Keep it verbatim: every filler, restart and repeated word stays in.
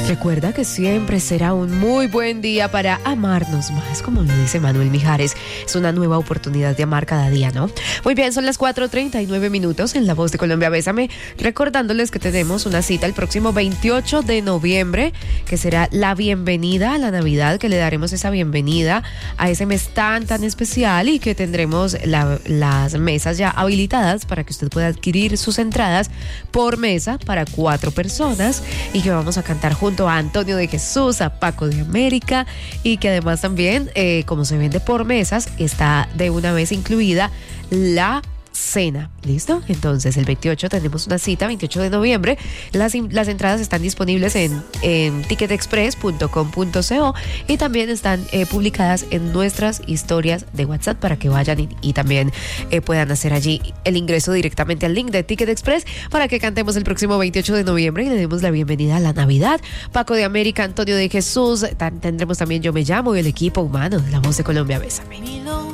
Recuerda que siempre será un muy buen día para amarnos más, como lo dice Manuel Mijares. Es una nueva oportunidad de amar cada día, ¿no? Muy bien, son las cuatro treinta y nueve minutos en La Voz de Colombia. Bésame, recordándoles que tenemos una cita el próximo veintiocho de noviembre, que será la bienvenida a la Navidad, que le daremos esa bienvenida a ese mes tan, tan especial y que tendremos la, las mesas ya habilitadas para que usted pueda adquirir sus entradas por mesa para cuatro personas y que vamos a cantar juntos a Antonio de Jesús, a Paco de América y que además también, eh, como se vende por mesas, está de una vez incluida la cena. ¿Listo? Entonces el veintiocho tenemos una cita, veintiocho de noviembre. Las, las entradas están disponibles en, en ticket express punto com punto co y también están eh, publicadas en nuestras historias de WhatsApp para que vayan y, y también eh, puedan hacer allí el ingreso directamente al link de Ticket Express para que cantemos el próximo veintiocho de noviembre y le demos la bienvenida a la Navidad. Paco de América, Antonio de Jesús, tan, tendremos también Yo Me Llamo y el equipo humano de La Voz de Colombia. Bésame.